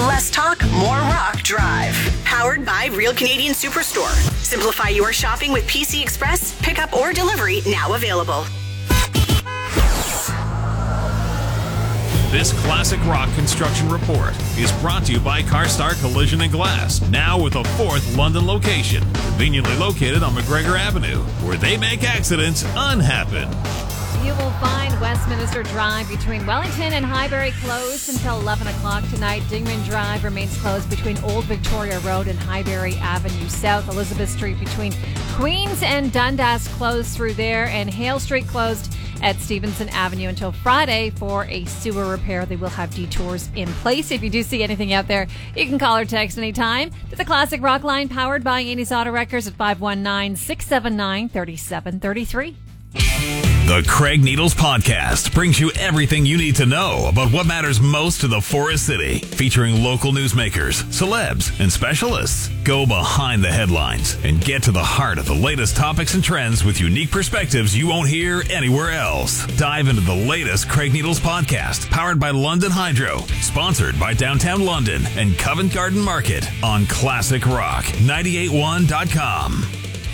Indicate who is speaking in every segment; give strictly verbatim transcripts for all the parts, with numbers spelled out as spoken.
Speaker 1: Less talk, more rock drive. Powered by Real Canadian Superstore. Simplify your shopping with P C Express. Pickup or delivery now available.
Speaker 2: This classic rock construction report is brought to you by CarStar Collision and Glass, now with a fourth London location, conveniently located on McGregor Avenue, where they make accidents unhappen.
Speaker 3: You will find Westminster Drive between Wellington and Highbury closed until eleven o'clock tonight. Dingman Drive remains closed between Old Victoria Road and Highbury Avenue South. Elizabeth Street between Queens and Dundas closed through there, and Hale Street closed at Stevenson Avenue until Friday for a sewer repair. They will have detours in place. If you do see anything out there, you can call or text anytime to the Classic Rock Line, powered by Annie's Auto Wreckers at five one nine, six seven nine, three seven three three.
Speaker 2: The Craig Needles Podcast brings you everything you need to know about what matters most to the Forest City, featuring local newsmakers, celebs, and specialists. Go behind the headlines and get to the heart of the latest topics and trends with unique perspectives you won't hear anywhere else. Dive into the latest Craig Needles Podcast, powered by London Hydro, sponsored by Downtown London and Covent Garden Market on Classic Rock ninety-eight one dot com.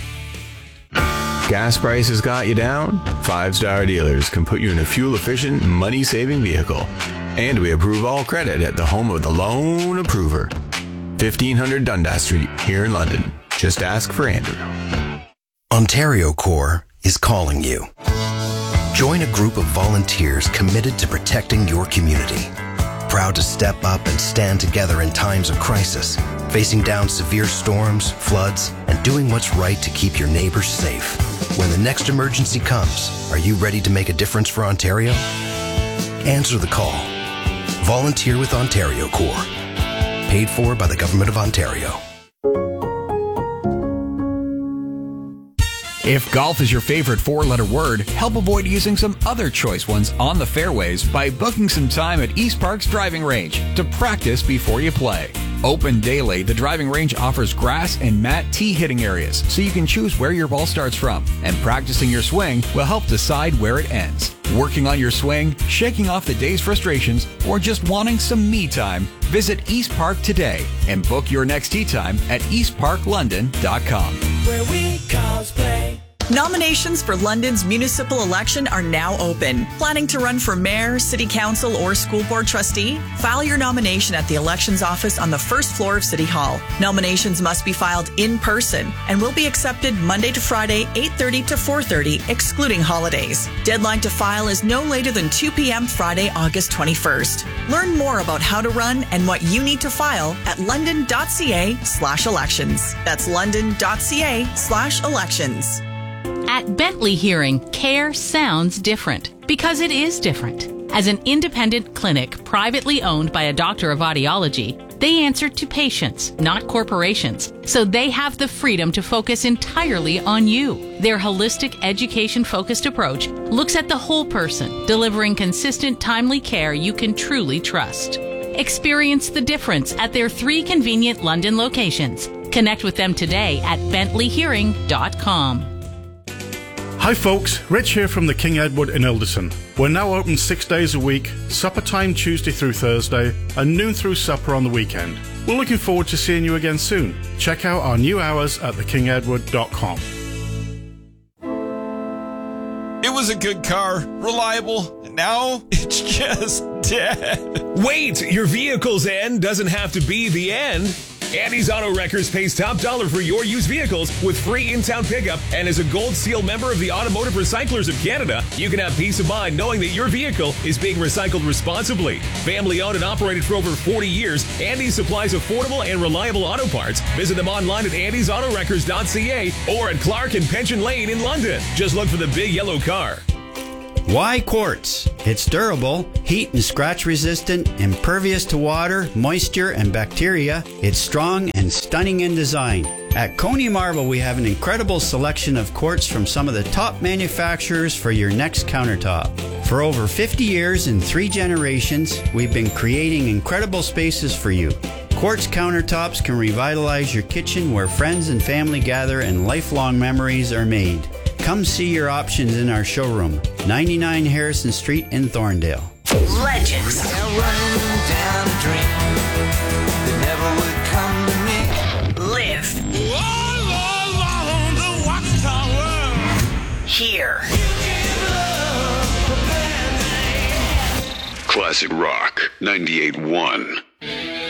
Speaker 4: Gas prices got you down? Five Star Dealers can put you in a fuel-efficient, money-saving vehicle. And we approve all credit at the home of the loan approver. fifteen hundred Dundas Street, here in London. Just ask for Andrew.
Speaker 5: Ontario Corps is calling you. Join a group of volunteers committed to protecting your community. Proud to step up and stand together in times of crisis, facing down severe storms, floods, and doing what's right to keep your neighbors safe. When the next emergency comes, are you ready to make a difference for Ontario? Answer the call. Volunteer with Ontario Corps. Paid for by the Government of Ontario.
Speaker 6: If golf is your favorite four-letter word, help avoid using some other choice ones on the fairways by booking some time at East Park's driving range to practice before you play. Open daily, the driving range offers grass and mat tee hitting areas, so you can choose where your ball starts from, and practicing your swing will help decide where it ends. Working on your swing, shaking off the day's frustrations, or just wanting some me time, visit East Park today and book your next tee time at east park london dot com.
Speaker 7: Where we cosplay. Nominations for London's municipal election are now open. Planning to run for mayor, city council, or school board trustee? File your nomination at the elections office on the first floor of City Hall. Nominations must be filed in person and will be accepted Monday to Friday, eight thirty to four thirty, excluding holidays. Deadline to file is no later than two p.m. Friday, August twenty-first. Learn more about how to run and what you need to file at london.ca slash elections. That's london.ca slash elections.
Speaker 8: At Bentley Hearing, care sounds different because it is different. As an independent clinic privately owned by a doctor of audiology, they answer to patients, not corporations, so they have the freedom to focus entirely on you. Their holistic, education-focused approach looks at the whole person, delivering consistent, timely care you can truly trust. Experience the difference at their three convenient London locations. Connect with them today at bentley hearing dot com.
Speaker 9: Hi folks, Rich here from the King Edward in Ilderson. We're now open six days a week, supper time Tuesday through Thursday, and noon through supper on the weekend. We're looking forward to seeing you again soon. Check out our new hours at the king edward dot com.
Speaker 10: It was a good car, reliable, and now it's just dead.
Speaker 11: Wait, your vehicle's end doesn't have to be the end. Annie's Auto Wreckers pays top dollar for your used vehicles with free in-town pickup, and as a Gold Seal member of the Automotive Recyclers of Canada, you can have peace of mind knowing that your vehicle is being recycled responsibly. Family owned and operated for over forty years, Andy's supplies affordable and reliable auto parts. Visit them online at andys auto wreckers dot c a or at Clark and Pension Lane in London. Just look for the big yellow car.
Speaker 12: Why quartz? It's durable, heat and scratch resistant, impervious to water, moisture, and bacteria. It's strong and stunning in design. At Coney Marble, we have an incredible selection of quartz from some of the top manufacturers for your next countertop. For over fifty years and three generations, we've been creating incredible spaces for you. Quartz countertops can revitalize your kitchen where friends and family gather and lifelong memories are made. Come see your options in our showroom, ninety-nine Harrison Street in Thorndale.
Speaker 1: Legends. here.
Speaker 13: Classic Rock ninety-eight point one.